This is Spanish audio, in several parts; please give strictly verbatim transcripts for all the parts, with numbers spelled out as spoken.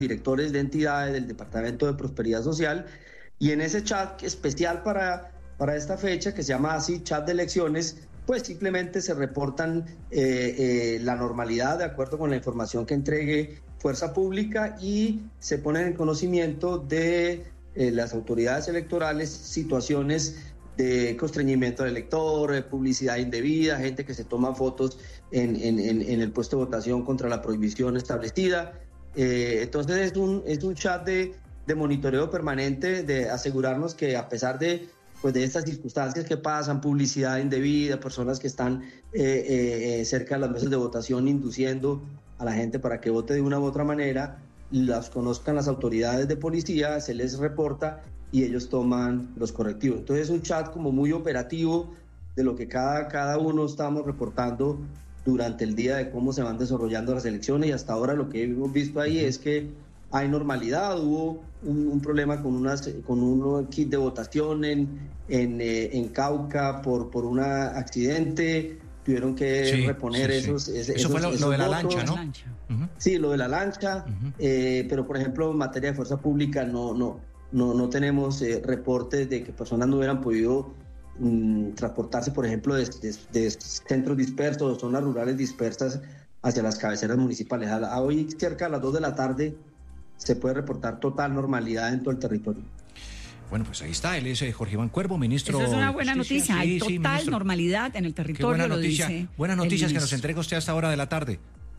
directores de entidades del Departamento de Prosperidad Social, y en ese chat especial para, para esta fecha, que se llama así, chat de elecciones, pues simplemente se reportan eh, eh, la normalidad de acuerdo con la información que entregue Fuerza Pública, y se ponen en conocimiento de eh, las autoridades electorales situaciones de constreñimiento del elector, de publicidad indebida, gente que se toma fotos en, en, en, en el puesto de votación contra la prohibición establecida. Eh, entonces es un, es un chat de, de monitoreo permanente, de asegurarnos que a pesar de, pues, de estas circunstancias que pasan, publicidad indebida, personas que están eh, eh, cerca de las mesas de votación induciendo a la gente para que vote de una u otra manera, las conozcan las autoridades de policía, se les reporta y ellos toman los correctivos. Entonces es un chat como muy operativo de lo que cada, cada uno estamos reportando durante el día, de cómo se van desarrollando las elecciones, y hasta ahora lo que hemos visto ahí es que hay normalidad. Hubo un, un problema con, unas, con un kit de votación en, en, eh, en Cauca por, por un accidente, tuvieron que sí, reponer sí, esos, sí. Eso esos, fue lo, esos lo de la votos. lancha, ¿no? Uh-huh. Sí, lo de la lancha, uh-huh. eh, pero por ejemplo en materia de fuerza pública no, no, no, no tenemos eh, reportes de que personas no hubieran podido mm, transportarse, por ejemplo, de, de, de centros dispersos o zonas rurales dispersas hacia las cabeceras municipales. A, a hoy cerca de las dos de la tarde se puede reportar total normalidad en todo el territorio. Bueno, pues ahí está, él es Jorge Iván Cuervo, ministro. Eso es una buena noticia, hay sí, total sí, normalidad en el territorio. Qué buena noticia, lo dice buenas noticias que nos entrega usted a esta hora de la tarde.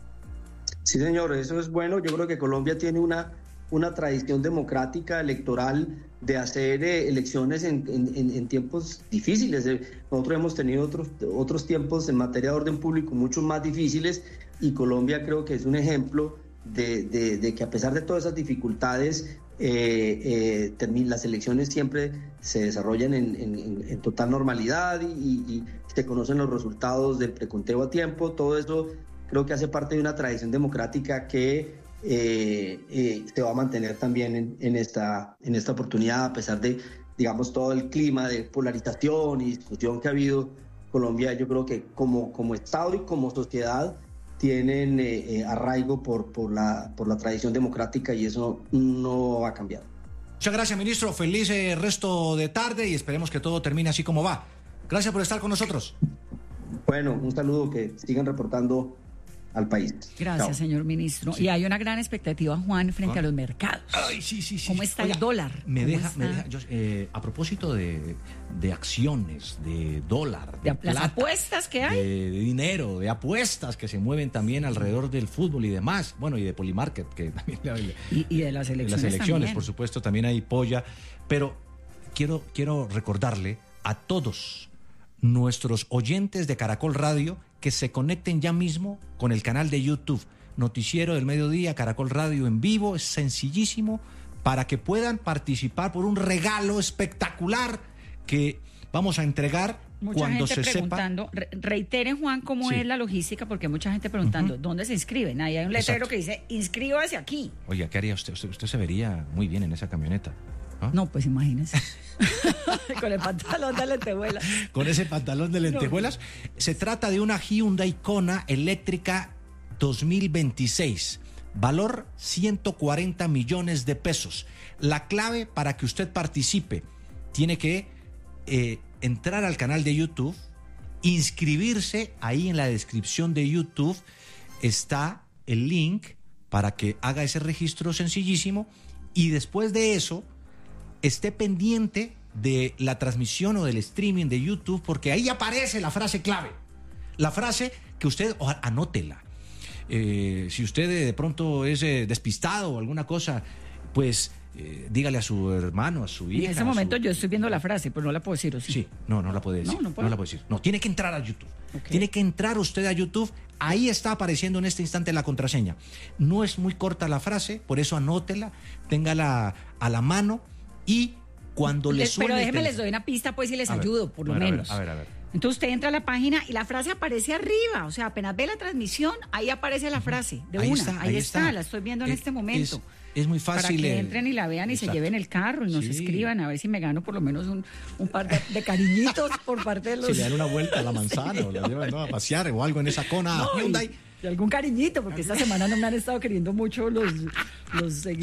Sí, señor, eso es bueno. Yo creo que Colombia tiene una, una tradición democrática electoral de hacer eh, elecciones en, en, en tiempos difíciles. Nosotros hemos tenido otros, otros tiempos en materia de orden público mucho más difíciles, y Colombia creo que es un ejemplo de, de, de que a pesar de todas esas dificultades, eh, eh, las elecciones siempre se desarrollan en, en, en total normalidad y, y se conocen los resultados del preconteo a tiempo. Todo eso creo que hace parte de una tradición democrática que eh, eh, se va a mantener también en, en, esta, en esta oportunidad, a pesar de, digamos, todo el clima de polarización y discusión que ha habido. Colombia, yo creo que como, como Estado y como sociedad tienen eh, eh, arraigo por, por, la, por la tradición democrática, y eso no va a cambiar. Muchas gracias, ministro. Feliz eh, resto de tarde y esperemos que todo termine así como va. Gracias por estar con nosotros. Bueno, un saludo, que sigan reportando al país. Gracias, Chao. Señor ministro. Sí. Y hay una gran expectativa, Juan, frente ¿Ah? a los mercados. Ay, sí, sí, sí. ¿Cómo está Oiga, el dólar? Me deja, me deja yo, eh, a propósito de, de acciones, de dólar, de, de las plata, apuestas que hay, de, de dinero, de apuestas que se mueven también alrededor del fútbol y demás. Bueno, y de Polymarket, que también y, y de las elecciones. De las elecciones, también. Por supuesto, también hay polla. Pero quiero, quiero recordarle a todos nuestros oyentes de Caracol Radio que se conecten ya mismo con el canal de YouTube, Noticiero del Mediodía, Caracol Radio en vivo. Es sencillísimo para que puedan participar por un regalo espectacular que vamos a entregar mucha cuando gente se preguntando, sepa. Re- reiteren, Juan, cómo sí. es la logística, porque hay mucha gente preguntando, uh-huh. ¿dónde se inscriben? Ahí hay un letrero Exacto. que dice, inscríbase aquí. Oiga, ¿qué haría usted? usted? Usted se vería muy bien en esa camioneta. ¿Ah? No, pues imagínese. Con el pantalón de lentejuelas. Con ese pantalón de lentejuelas. No. Se trata de una Hyundai Kona eléctrica dos mil veintiséis. Valor ciento cuarenta millones de pesos. La clave para que usted participe, tiene que eh, entrar al canal de YouTube, inscribirse. Ahí en la descripción de YouTube está el link para que haga ese registro sencillísimo, y después de eso esté pendiente de la transmisión o del streaming de YouTube, porque ahí aparece la frase clave, la frase que usted, o, anótela. Eh, si usted de pronto es eh, despistado o alguna cosa, pues eh, dígale a su hermano, a su hija. En ese momento su... yo estoy viendo la frase, pero no la puedo decir, ¿o sí? Sí, no, no la puede decir. No, no, no la puede decir. No, tiene que entrar a YouTube. Okay. Tiene que entrar usted a YouTube. Ahí está apareciendo en este instante la contraseña. No es muy corta la frase, por eso anótela, téngala a la mano, y cuando le suene... Pero déjeme, les doy una pista, pues, y les a ayudo, ver, por lo a ver, menos. A ver, a ver, a ver. Entonces usted entra a la página y la frase aparece arriba, o sea, apenas ve la transmisión, ahí aparece la frase, de ahí una, está, ahí, ahí está, está, la estoy viendo en es, este momento. Es, es muy fácil. Para que el... entren y la vean y Exacto. se lleven el carro y nos sí. escriban, a ver si me gano por lo menos un, un par de, de cariñitos por parte de los... Si le dan una vuelta a la manzana, sí, o la llevan, ¿no?, a pasear o algo en esa Kona no, Hyundai. Y... Y algún cariñito, porque esta semana no me han estado queriendo mucho los, los seguidores.